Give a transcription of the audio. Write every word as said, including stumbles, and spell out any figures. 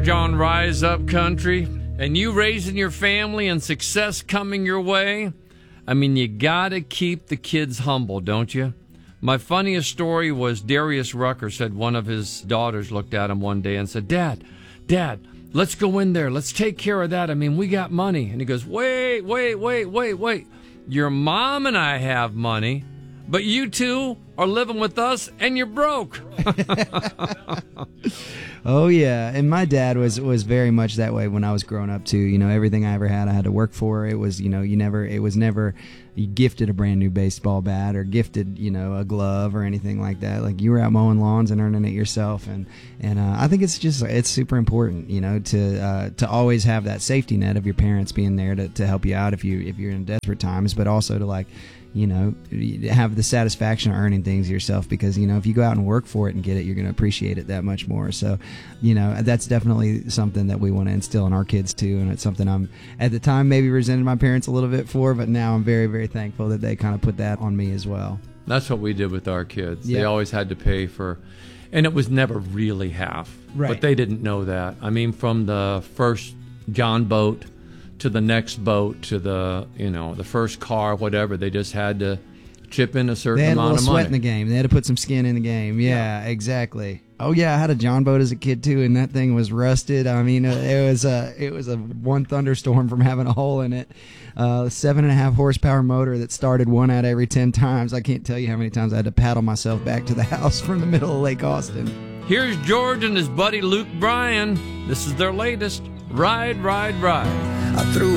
George on Rise Up Country, and you raising your family and success coming your way, I mean, you gotta keep the kids humble, don't you? My funniest story was Darius Rucker said one of his daughters looked at him one day and said, Dad, Dad, let's go in there. Let's take care of that. I mean, we got money. And he goes, wait, wait, wait, wait, wait. Your mom and I have money, but you two are living with us and you're broke. Oh, yeah. And my dad was, was very much that way when I was growing up, too. You know, everything I ever had, I had to work for. It was, you know, you never, it was never you gifted a brand new baseball bat or gifted, you know, a glove or anything like that. Like, you were out mowing lawns and earning it yourself. And, and uh, I think it's just, it's super important, you know, to uh, to always have that safety net of your parents being there to, to help you out if, you, if you're in desperate times, but also to, like, you know, have the satisfaction of earning things yourself, because, you know, if you go out and work for it and get it, you're going to appreciate it that much more. So, you know, that's definitely something that we want to instill in our kids too. And it's something I'm at the time maybe resented my parents a little bit for, but now I'm very, very thankful that they kind of put that on me as well. That's what we did with our kids. Yeah. They always had to pay for, and it was never really half. Right. But they didn't know that. I mean, from the first John boat to the next boat to the, you know, the first car, whatever, they just had to chip in a certain They had a amount little of sweat money. in the game. They had to put some skin in the game. Yeah, yeah, exactly. Oh yeah, I had a John boat as a kid too, and that thing was rusted. I mean, it was a it was a one thunderstorm from having a hole in it. Uh, a seven and a half horsepower motor that started one out every ten times. I can't tell you how many times I had to paddle myself back to the house from the middle of Lake Austin. Here's George and his buddy Luke Bryan. This is their latest, Ride, Ride, Ride. I threw